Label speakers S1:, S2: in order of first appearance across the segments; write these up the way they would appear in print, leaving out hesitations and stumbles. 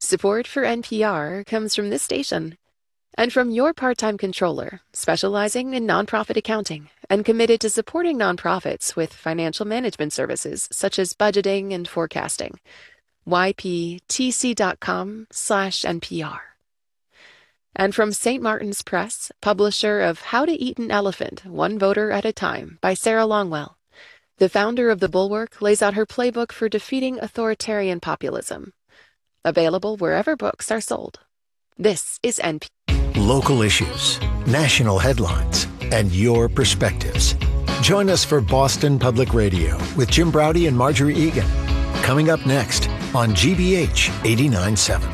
S1: Support for NPR comes from this station and from your part-time controller, specializing in nonprofit accounting and committed to supporting nonprofits with financial management services such as budgeting and forecasting. yptc.com/NPR. And from St. Martin's Press, publisher of How to Eat an Elephant, One Voter at a Time by Sarah Longwell. The founder of The Bulwark lays out her playbook for defeating authoritarian populism. Available wherever books are sold. This is NPR.
S2: Local issues, national headlines, and your perspectives. Join us for Boston Public Radio with Jim Braude and Marjorie Egan. Coming up next on GBH 89.7.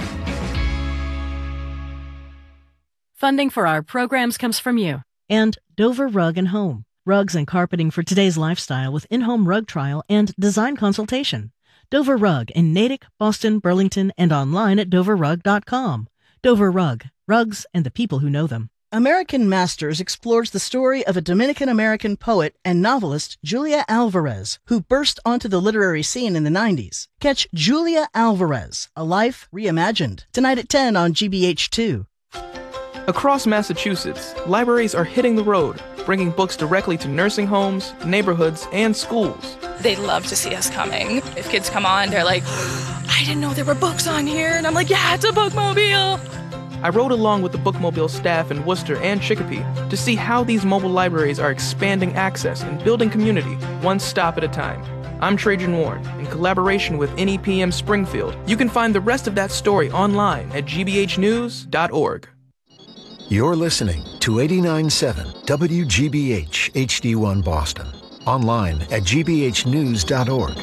S3: Funding for our programs comes from you. And Dover Rug and Home. Rugs and carpeting for today's lifestyle with in-home rug trial and design consultation. Dover Rug in Natick, Boston, Burlington, and online at doverrug.com. Dover Rug. Rugs and the people who know them.
S4: American Masters explores the story of a Dominican-American poet and novelist, Julia Alvarez, who burst onto the literary scene in the 90s. Catch Julia Alvarez, A Life Reimagined, tonight at 10 on GBH2.
S5: Across Massachusetts, libraries are hitting the road, bringing books directly to nursing homes, neighborhoods, and schools.
S6: They love to see us coming. If kids come on, they're like, I didn't know there were books on here. And I'm like, yeah, it's a bookmobile.
S5: I rode along with the bookmobile staff in Worcester and Chicopee to see how these mobile libraries are expanding access and building community, one stop at a time. I'm Trajan Ward, in collaboration with NEPM Springfield. You can find the rest of that story online at gbhnews.org.
S2: You're listening to 89.7 WGBH HD1 Boston. Online at gbhnews.org.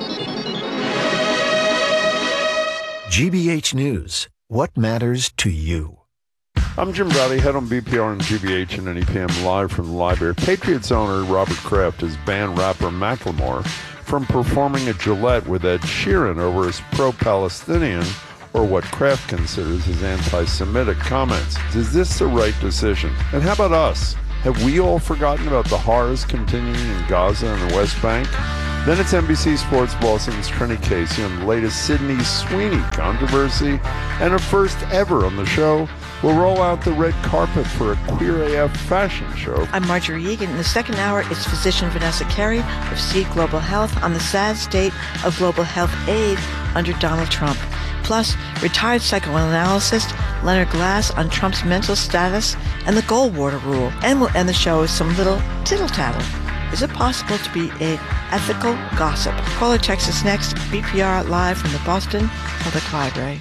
S2: GBH News. What matters to you?
S7: I'm Jim Braude, head on BPR and GBH and NEPM, live from the library. Patriots owner Robert Kraft has banned rapper Macklemore from performing at Gillette with Ed Sheeran over his pro-Palestinian, or what Kraft considers his anti-Semitic comments. Is this the right decision? And how about us? Have we all forgotten about the horrors continuing in Gaza and the West Bank? Then it's NBC Sports Boston's Trini Casey on the latest Sydney Sweeney controversy. And a first ever on the show, we'll roll out the red carpet for a Queer AF fashion show.
S8: I'm Marjorie Egan. In the second hour, it's physician Vanessa Carey of Seed Global Health on the sad state of global health aid under Donald Trump. Plus, retired psychoanalyst Leonard Glass on Trump's mental status and the Goldwater rule. And we'll end the show with some little tittle-tattle. Is it possible to be an ethical gossip? Call or text us next. BPR live from the Boston Public Library.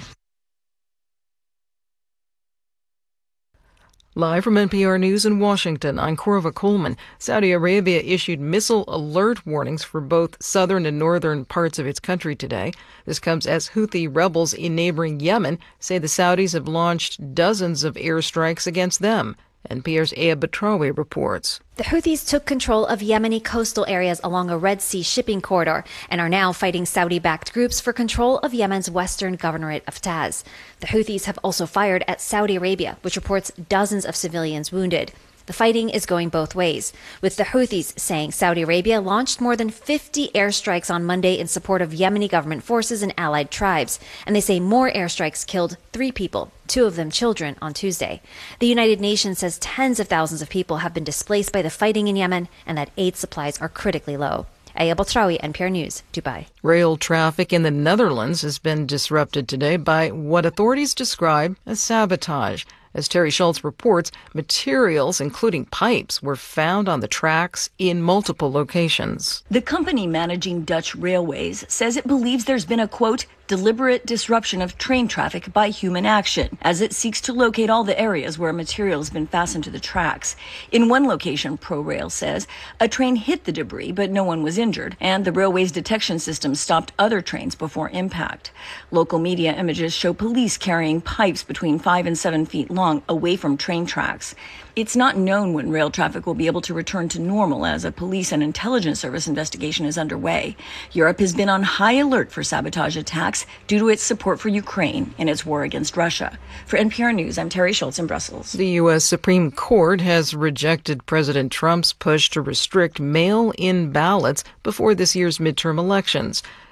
S9: Live from NPR News in Washington, I'm Corva Coleman. Saudi Arabia issued missile alert warnings for both southern and northern parts of its country today. This comes as Houthi rebels in neighboring Yemen say the Saudis have launched dozens of airstrikes against them. NPR's Aya Batrawi reports.
S10: The Houthis took control of Yemeni coastal areas along a Red Sea shipping corridor and are now fighting Saudi-backed groups for control of Yemen's western governorate of Taz. The Houthis have also fired at Saudi Arabia, which reports dozens of civilians wounded. The fighting is going both ways, with the Houthis saying Saudi Arabia launched more than 50 airstrikes on Monday in support of Yemeni government forces and allied tribes, and they say more airstrikes killed 3 people, 2 of them children, on Tuesday. The United Nations says tens of thousands of people have been displaced by the fighting in Yemen and that aid supplies are critically low. Aya Batrawi, NPR News, Dubai.
S9: Rail traffic in the Netherlands has been disrupted today by what authorities describe as sabotage. As Terry Schultz reports, materials, including pipes, were found on the tracks in multiple locations.
S11: The company managing Dutch Railways says it believes there's been a, quote, deliberate disruption of train traffic by human action, as it seeks to locate all the areas where material has been fastened to the tracks. In one location, ProRail says, a train hit the debris, but no one was injured, and the railway's detection system stopped other trains before impact. Local media images show police carrying pipes between 5 and 7 feet long away from train tracks. It's not known when rail traffic will be able to return to normal, as a police and intelligence service investigation is underway. Europe has been on high alert for sabotage attacks due to its support for Ukraine in its war against Russia. For NPR News, I'm Terry Schultz in Brussels.
S9: The U.S. Supreme Court has rejected President Trump's push to restrict mail-in ballots before this year's midterm elections.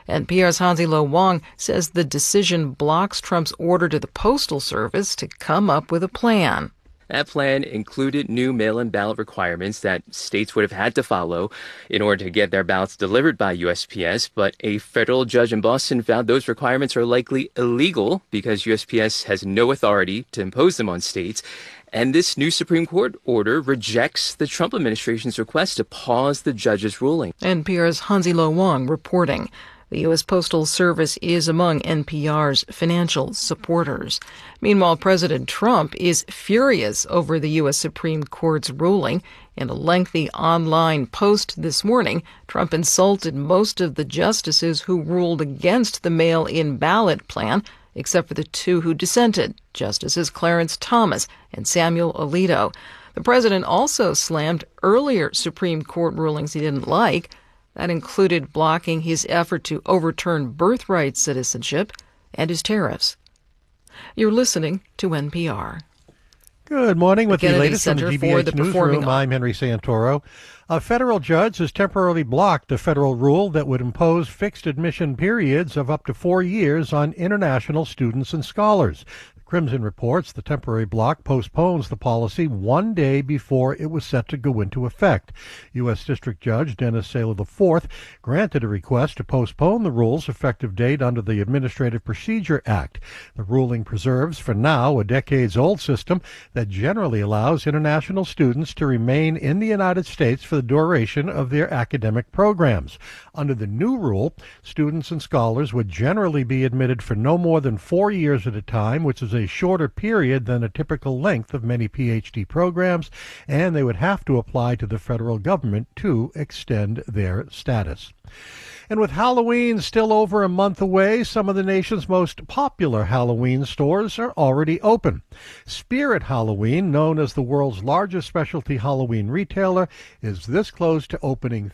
S9: NPR's Hansi Lo Wang says the decision blocks Trump's order to the Postal Service to come up with a plan.
S12: That plan included new mail-in ballot requirements that states would have had to follow in order to get their ballots delivered by USPS, but a federal judge in Boston found those requirements are likely illegal because USPS has no authority to impose them on states. And this new Supreme Court order rejects the Trump administration's request to pause the judge's ruling.
S9: NPR's Hansi Lo Wang reporting. The U.S. Postal Service is among NPR's financial supporters. Meanwhile, President Trump is furious over the U.S. Supreme Court's ruling. In a lengthy online post this morning, Trump insulted most of the justices who ruled against the mail-in ballot plan, except for the two who dissented, Justices Clarence Thomas and Samuel Alito. The president also slammed earlier Supreme Court rulings he didn't like. That included blocking his effort to overturn birthright citizenship and his tariffs. You're listening to NPR.
S13: Good morning. With the
S9: Kennedy
S13: latest
S9: Center
S13: from the
S9: for the
S13: GBH Newsroom, I'm Henry Santoro. A federal judge has temporarily blocked a federal rule that would impose fixed admission periods of up to 4 years on international students and scholars. Crimson reports the temporary block postpones the policy 1 day before it was set to go into effect. U.S. District Judge Dennis Saylor IV granted a request to postpone the rule's effective date under the Administrative Procedure Act. The ruling preserves, for now, a decades-old system that generally allows international students to remain in the United States for the duration of their academic programs. Under the new rule, students and scholars would generally be admitted for no more than 4 years at a time, which is a shorter period than a typical length of many PhD programs, and they would have to apply to the federal government to extend their status. And with Halloween still over a month away, some of the nation's most popular Halloween stores are already open. Spirit Halloween, known as the world's largest specialty Halloween retailer, is this close to opening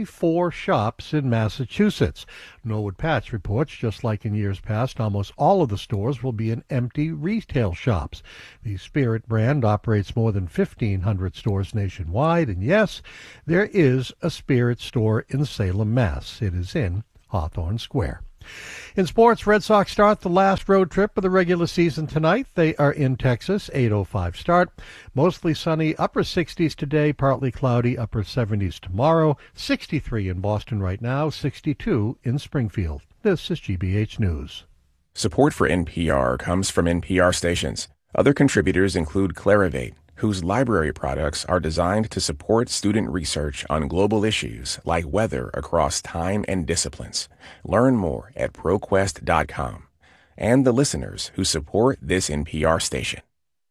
S13: 34 shops in Massachusetts. Norwood Patch reports, just like in years past, almost all of the stores will be in empty retail shops. The Spirit brand operates more than 1,500 stores nationwide, and yes, there is a Spirit store in Salem, Mass. It is in Hawthorne Square. In sports, Red Sox start the last road trip of the regular season tonight. They are in Texas, 8:05 start. Mostly sunny, upper 60s today, partly cloudy, upper 70s tomorrow. 63 in Boston right now, 62 in Springfield. This is GBH News.
S14: Support for NPR comes from NPR stations. Other contributors include Clarivate, whose library products are designed to support student research on global issues like weather across time and disciplines. Learn more at ProQuest.com. And the listeners who support this NPR station.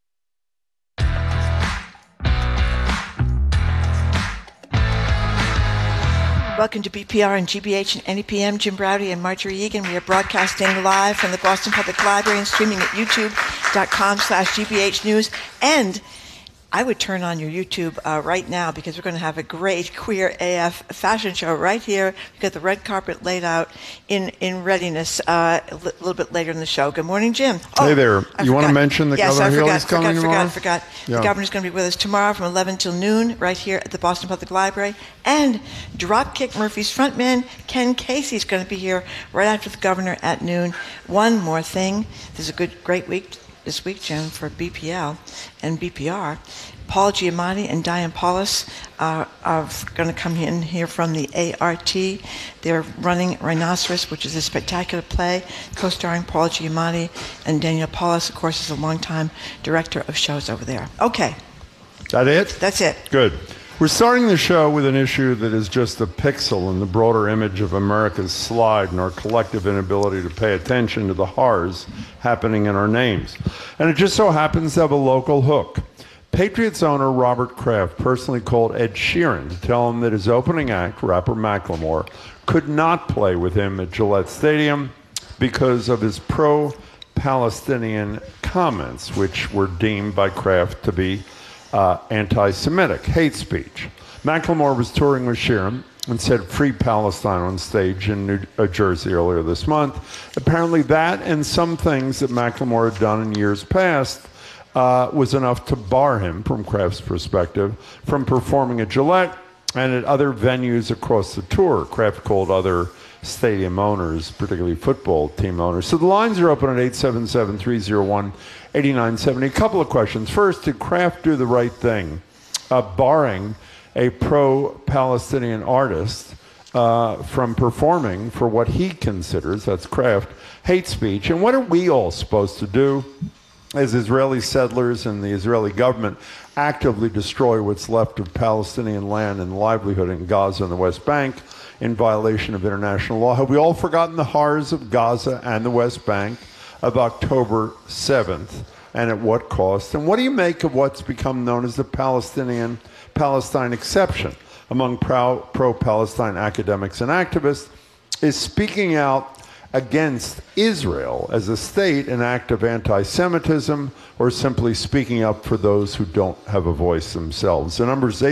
S8: Welcome to BPR and GBH and NEPM. Jim Browdy and Marjorie Egan. We are broadcasting live from the Boston Public Library and streaming at youtube.com/GBH News. And I would turn on your YouTube right now, because we're going to have a great Queer AF fashion show right here. We've got the red carpet laid out in readiness a little bit later in the show. Good morning, Jim.
S7: Hey there. You want to mention the Governor Hill is coming tomorrow?
S8: I forgot. Yeah. The governor's going to be with us tomorrow from 11 till noon right here at the Boston Public Library. And Dropkick Murphys frontman Ken Casey is going to be here right after the governor at noon. One more thing. This is a great week this week, Jim, for BPL and BPR. Paul Giamatti and Diane Paulus are going to come in here from the ART. They're running Rhinoceros, which is a spectacular play, co-starring Paul Giamatti, and Danielle Paulus, of course, is a longtime director of shows over there. Okay.
S7: That it?
S8: That's it.
S7: Good. We're starting the show with an issue that is just a pixel in the broader image of America's slide and our collective inability to pay attention to the horrors happening in our names. And it just so happens to have a local hook. Patriots owner Robert Kraft personally called Ed Sheeran to tell him that his opening act, rapper Macklemore, could not play with him at Gillette Stadium because of his pro-Palestinian comments, which were deemed by Kraft to be anti-Semitic, hate speech. Macklemore was touring with Sheeran and said "Free Palestine" on stage in New Jersey earlier this month. Apparently that and some things that Macklemore had done in years past was enough to bar him, from Kraft's perspective, from performing at Gillette and at other venues across the tour. Kraft called other stadium owners, particularly football team owners. So the lines are open at 877-301-8970. A couple of questions. First, did Kraft do the right thing, barring a pro-Palestinian artist from performing for what he considers, that's Kraft, hate speech? And what are we all supposed to do as Israeli settlers and the Israeli government actively destroy what's left of Palestinian land and livelihood in Gaza and the West Bank in violation of international law? Have we all forgotten the horrors of Gaza and the West Bank of October 7th, and at what cost? And what do you make of what's become known as the Palestine exception among pro-Palestine academics and activists is speaking out against Israel as a state, an act of anti-Semitism, or simply speaking up for those who don't have a voice themselves? The number is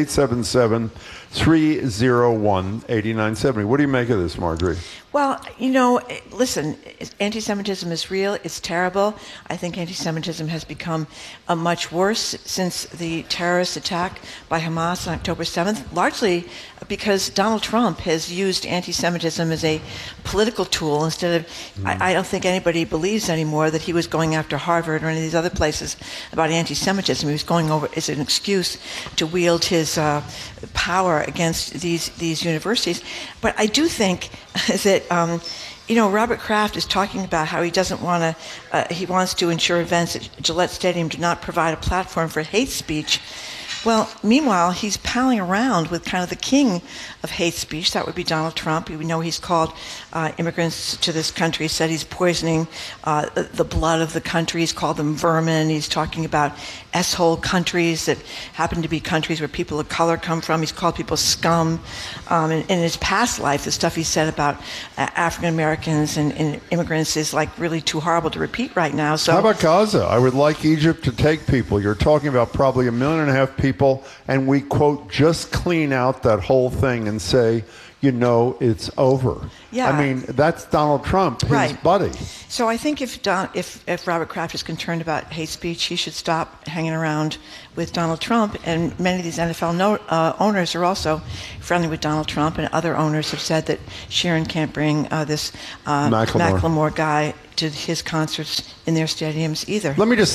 S7: 877-301-8970. What do you make of this, Marjorie?
S8: Well, listen, anti-Semitism is real. It's terrible. I think anti-Semitism has become much worse since the terrorist attack by Hamas on October 7th, largely because Donald Trump has used anti-Semitism as a political tool instead of, I don't think anybody believes anymore that he was going after Harvard or any of these other places about anti-Semitism. He was going over as an excuse to wield his power against these universities. But I do think that Robert Kraft is talking about how he doesn't want to, he wants to ensure events at Gillette Stadium do not provide a platform for hate speech. Well, meanwhile, he's palling around with kind of the king of hate speech. That would be Donald Trump. We know he's called immigrants to this country, said he's poisoning the blood of the country. He's called them vermin. He's talking about S-hole countries that happen to be countries where people of color come from. He's called people scum. In his past life, the stuff he said about African Americans and immigrants is like really too horrible to repeat right now. So,
S7: how about Gaza? I would like Egypt to take people. You're talking about probably 1.5 million people, and we, quote, just clean out that whole thing and say, it's over.
S8: Yeah.
S7: I mean, that's Donald Trump, his buddy.
S8: So I think if Robert Kraft is concerned about hate speech, he should stop hanging around with Donald Trump. And many of these NFL owners are also friendly with Donald Trump, and other owners have said that Sheeran can't bring this Macklemore guy to his concerts in their stadiums either.
S7: Let me just,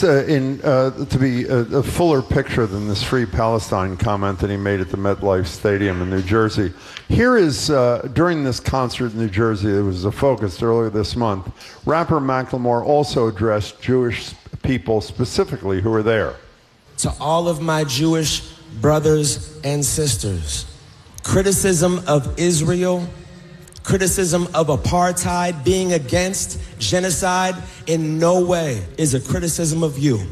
S7: to be a fuller picture than this Free Palestine comment that he made at the MetLife Stadium in New Jersey. Here is, during this concert in New Jersey, it was a focus earlier this month, rapper Macklemore also addressed Jewish people specifically who were there.
S15: To all of my Jewish brothers and sisters, criticism of Israel, criticism of apartheid, being against genocide, in no way is a criticism of you.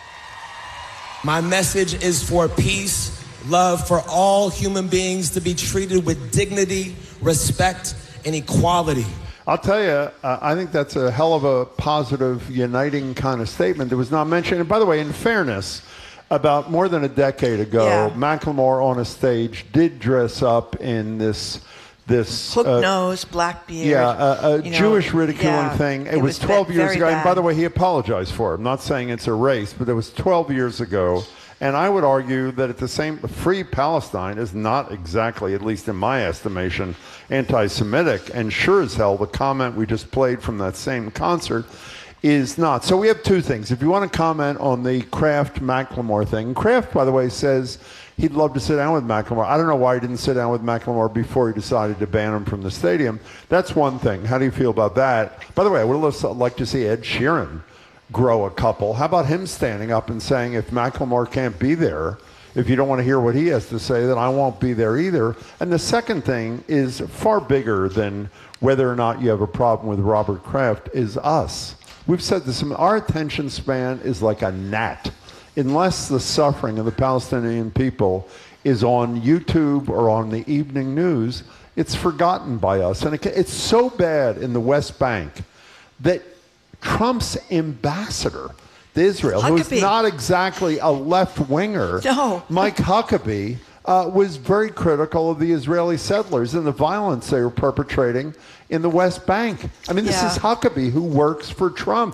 S15: My message is for peace, love for all human beings to be treated with dignity, respect, and equality.
S7: I'll tell you, I think that's a hell of a positive, uniting kind of statement that was not mentioned. And by the way, in fairness, about more than a decade ago, Macklemore on a stage did dress up in this
S8: hook nose, black beard.
S7: Jewish ridiculing thing. It was 12 years ago.
S8: Bad.
S7: And by the way, he apologized for it. I'm not saying it's a race, but it was 12 years ago. And I would argue that at the same, Free Palestine is not exactly, at least in my estimation, anti-Semitic. And sure as hell, the comment we just played from that same concert is not. So we have two things. If you want to comment on the Kraft-Macklemore thing, Kraft, by the way, says he'd love to sit down with Macklemore. I don't know why he didn't sit down with Macklemore before he decided to ban him from the stadium. That's one thing. How do you feel about that? By the way, I would like to see Ed Sheeran grow a couple. How about him standing up and saying, if Macklemore can't be there, if you don't want to hear what he has to say, then I won't be there either. And the second thing is far bigger than whether or not you have a problem with Robert Kraft, is us. We've said this, our attention span is like a gnat. Unless the suffering of the Palestinian people is on YouTube or on the evening news, it's forgotten by us. And it's so bad in the West Bank that Trump's ambassador to Israel, who's not exactly a left-winger, Mike Huckabee, was very critical of the Israeli settlers and the violence they were perpetrating in the West Bank. I mean, this is Huckabee, who works for Trump.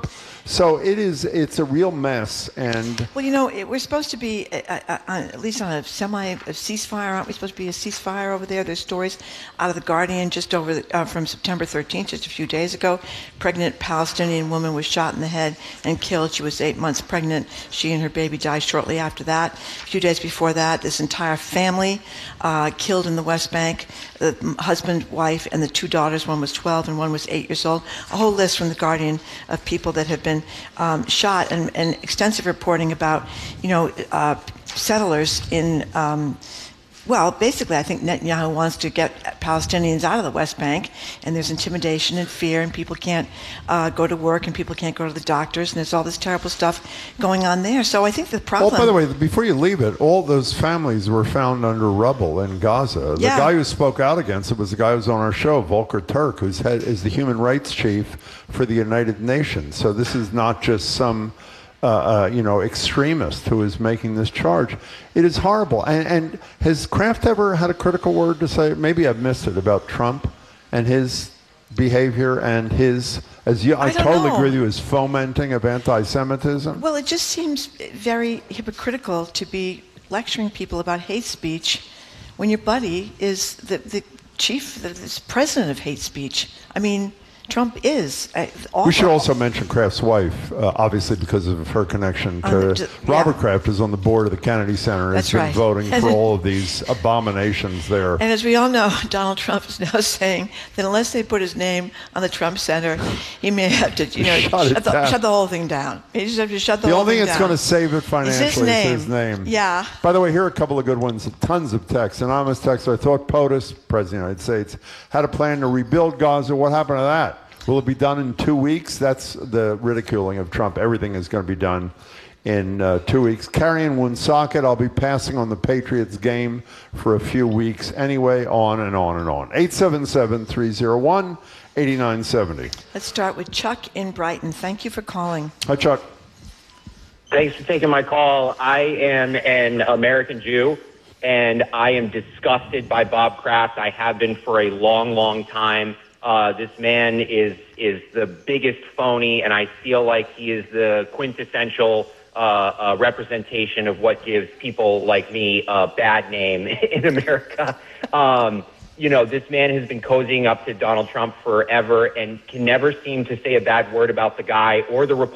S7: So it's a real mess. And
S8: well, we're supposed to be at least on a ceasefire. Aren't we supposed to be a ceasefire over there? There's stories out of The Guardian just over from September 13th, just a few days ago. Pregnant Palestinian woman was shot in the head and killed. She was 8 months pregnant. She and her baby died shortly after that. A few days before that, this entire family killed in the West Bank. The husband, wife, and the 2 daughters. One was 12 and one was 8 years old. A whole list from The Guardian of people that have been shot, and extensive reporting about, settlers in, basically I think Netanyahu wants to get Palestinians out of the West Bank, and there's intimidation and fear, and people can't go to work, and people can't go to the doctors, and there's all this terrible stuff going on there. So I think the problem...
S7: Well, by the way, before you leave it, all those families were found under rubble in Gaza. The guy who spoke out against it was the guy who was on our show, Volker Turk, who's is the human rights chief for the United Nations. So this is not just some... extremist who is making this charge. It is horrible. And has Kraft ever had a critical word to say, maybe I've missed it, about Trump and his behavior and his, I totally agree with you, his fomenting of anti-Semitism?
S8: Well, it just seems very hypocritical to be lecturing people about hate speech when your buddy is the president of hate speech. I mean, Trump is awful.
S7: We should also mention Kraft's wife, obviously because of her connection to Robert Kraft is on the board of the Kennedy Center and has been voting for all of these abominations there.
S8: And as we all know, Donald Trump is now saying that unless they put his name on the Trump Center, he may have to shut the whole thing down. He just have to shut the whole thing down.
S7: The only thing that's going to save it financially is his name.
S8: Yeah.
S7: By the way, here are a couple of good ones. Tons of texts. Anonymous texter, I thought POTUS, President of the United States, had a plan to rebuild Gaza. What happened to that? Will it be done in 2 weeks? That's the ridiculing of Trump. Everything is going to be done in 2 weeks. Carrie in Woonsocket, I'll be passing on the Patriots game for a few weeks anyway, on and on and on. 877-301-8970.
S8: Let's start with Chuck in Brighton. Thank you for calling.
S7: Hi, Chuck.
S16: Thanks for taking my call. I am an American Jew, and I am disgusted by Bob Kraft. I have been for a long, long time. This man is the biggest phony, and I feel like he is the quintessential representation of what gives people like me a bad name in America. This man has been cozying up to Donald Trump forever and can never seem to say a bad word about the guy or the Republicans.